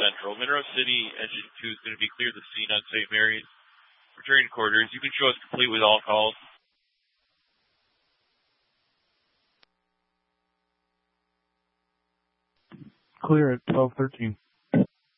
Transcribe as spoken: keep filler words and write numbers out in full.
Central. Monroe City, engine two is going to be clear the scene on Saint Mary's. Returning quarters. You can show us complete with all calls. Clear at twelve thirteen.